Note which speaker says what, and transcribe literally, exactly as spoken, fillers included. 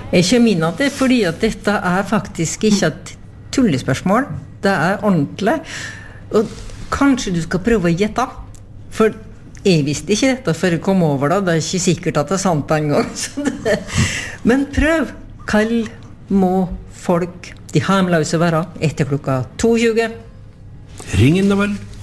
Speaker 1: Jeg kommer inn at det fordi at dette er faktisk ikke et tullespørsmål. Det er ordentlig. Og kanskje du skal prøve å gjette. For jeg visste ikke dette før jeg kom over da. Det er ikke sikkert at det er sant en gang. Så det... Men prøv. Hva må folk, de harmløse, være etter klokka to tjue?
Speaker 2: Ring inn da vel.